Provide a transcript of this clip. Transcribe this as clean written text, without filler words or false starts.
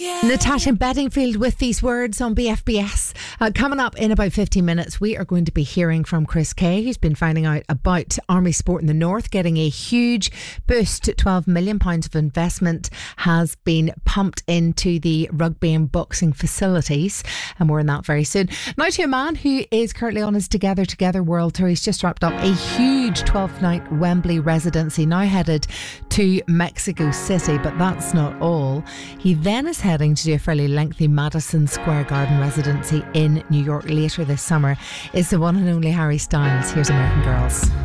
Natasha Bedingfield with these words on BFBS. Coming up in about 15 minutes, we are going to be hearing from Chris Kay, who's been finding out about Army Sport in the North getting a huge boost. £12 million of investment has been pumped into the rugby and boxing facilities, and more on that very soon. Now to a man who is currently on his Together World Tour. He's just wrapped up a huge 12-night Wembley residency, now headed to Mexico City, but that's not all. He then is heading to do a fairly lengthy Madison Square Garden residency in New York later this summer. It's the one and only Harry Styles. Here's American Girls.